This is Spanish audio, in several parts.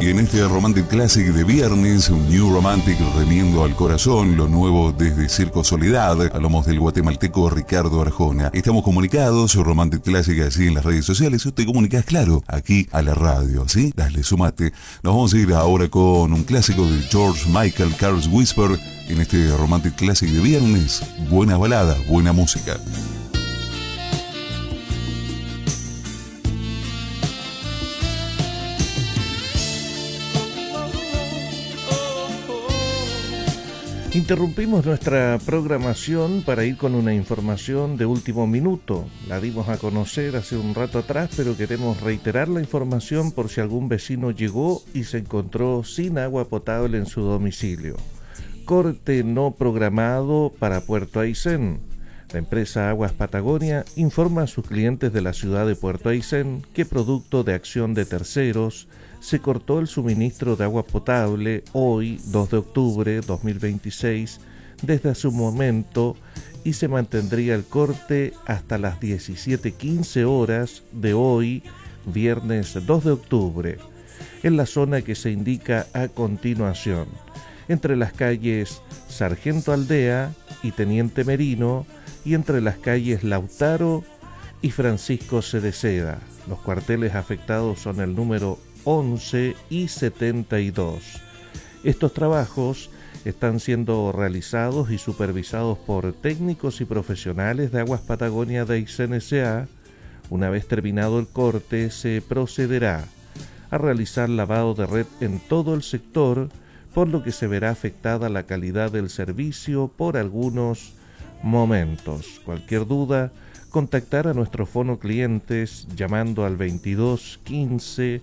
en este Romantic Classic de viernes, un New Romantic remiendo al corazón, lo nuevo desde Circo Soledad, hablamos del guatemalteco Ricardo Arjona. Estamos comunicados, Romantic Classic así en las redes sociales, te comunicas claro, aquí a la radio, ¿sí? Dale, sumate. Nos vamos a ir ahora con un clásico de George Michael, Carl's Whisper, en este Romantic Classic de viernes. Buena balada, buena música. Interrumpimos nuestra programación para ir con una información de último minuto. La dimos a conocer hace un rato atrás, pero queremos reiterar la información por si algún vecino llegó y se encontró sin agua potable en su domicilio. Corte no programado para Puerto Aysén. La empresa Aguas Patagonia informa a sus clientes de la ciudad de Puerto Aysén que, producto de acción de terceros, se cortó el suministro de agua potable hoy, 2 de octubre 2026, desde su momento, y se mantendría el corte hasta las 17:15 horas de hoy, viernes 2 de octubre, en la zona que se indica a continuación, entre las calles Sargento Aldea y Teniente Merino, y entre las calles Lautaro y Francisco Cereceda. Los cuarteles afectados son el número 11 y 72. Estos trabajos están siendo realizados y supervisados por técnicos y profesionales de Aguas Patagonia de Aysén S.A. Una vez terminado el corte, se procederá a realizar lavado de red en todo el sector, por lo que se verá afectada la calidad del servicio por algunos momentos. Cualquier duda, contactar a nuestro fono clientes llamando al 22 15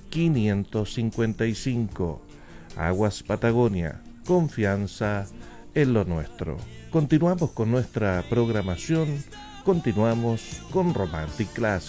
555. Aguas Patagonia, confianza en lo nuestro. Continuamos con nuestra programación, continuamos con Romantic Classic.